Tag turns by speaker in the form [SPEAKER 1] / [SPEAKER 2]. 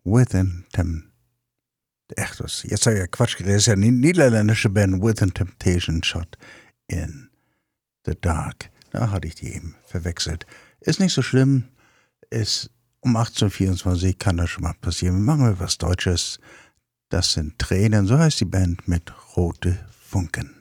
[SPEAKER 1] Within Echt, jetzt habe ich ja Quatsch geredet. Das ist ja eine niederländische Band, Within Temptation, Shot in the Dark. Da hatte ich die eben verwechselt. Ist nicht so schlimm. Ist um 18:24 Uhr, kann das schon mal passieren. Wir machen mal was Deutsches. Das sind Tränen, so heißt die Band mit Rote Funken.